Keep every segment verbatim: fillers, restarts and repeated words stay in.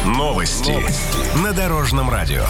Новости на Дорожном радио.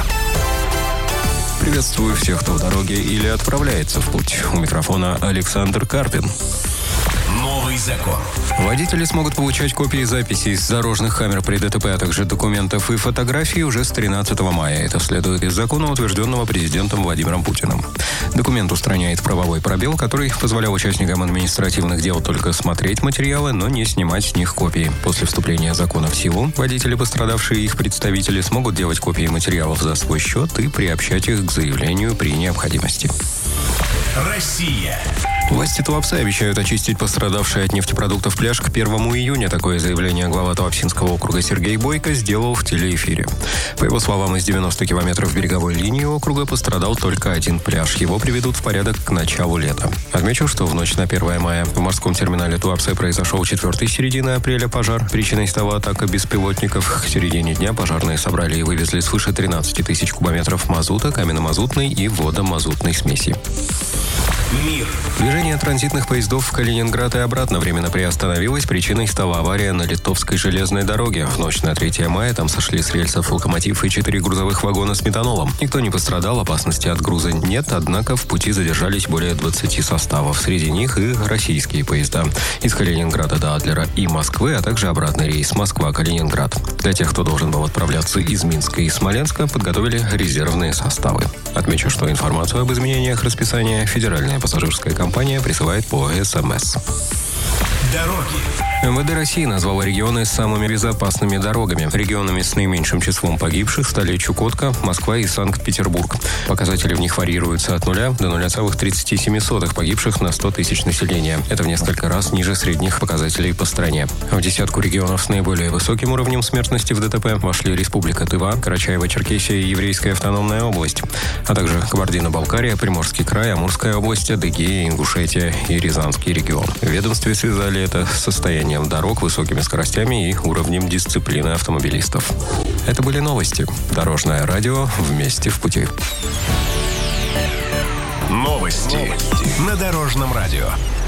Приветствую всех, кто в дороге или отправляется в путь. У микрофона Александр Карпин. Новый закон. Водители смогут получать копии записей с дорожных камер при ДТП, а также документов и фотографий уже с тринадцатого мая. Это следует из закона, утвержденного президентом Владимиром Путиным. Документ устраняет правовой пробел, который позволял участникам административных дел только смотреть материалы, но не снимать с них копии. После вступления закона в силу, водители, пострадавшие и их представители, смогут делать копии материалов за свой счет и приобщать их к заявлению при необходимости. Россия. Власти Туапсе обещают очистить пострадавший от нефтепродуктов пляж к первому июня. Такое заявление глава Туапсинского округа Сергей Бойко сделал в телеэфире. По его словам, из девяноста километров береговой линии округа пострадал только один пляж. Его приведут в порядок к началу лета. Отмечу, что в ночь на первое мая в морском терминале Туапсе произошел четвертый с середины апреля пожар. Причиной стала атака беспилотников. К середине дня пожарные собрали и вывезли свыше тринадцати тысяч кубометров мазута, каменно-мазутной и водомазутной смеси. Мир. Движение транзитных поездов в Калининград и обратно временно приостановилось. Причиной стала авария на Литовской железной дороге. В ночь на третье мая там сошли с рельсов локомотив и четыре грузовых вагона с метанолом. Никто не пострадал, опасности от груза нет, однако в пути задержались более двадцати составов. Среди них и российские поезда. Из Калининграда до Адлера и Москвы, а также обратный рейс Москва-Калининград. Для тех, кто должен был отправляться из Минска и Смоленска, подготовили резервные составы. Отмечу, что информацию об изменениях расписания федеральная пассажирская компания присылает по СМС. Дороги. МВД России назвало регионы с самыми безопасными дорогами. Регионами с наименьшим числом погибших стали Чукотка, Москва и Санкт-Петербург. Показатели в них варьируются от нуля до нуля целых тридцати семи сотых погибших на сто тысяч населения. Это в несколько раз ниже средних показателей по стране. В десятку регионов с наиболее высоким уровнем смертности в ДТП вошли Республика Тыва, Карачаево-Черкесия и Еврейская автономная область, а также Кабардино-Балкария, Приморский край, Амурская область, Адыгея, Ингушетия и Рязанский регион. В ведомстве связали это с состоянием дорог, высокими скоростями и уровнем дисциплины автомобилистов. Это были новости. Дорожное радио. Вместе в пути. Новости на Дорожном радио.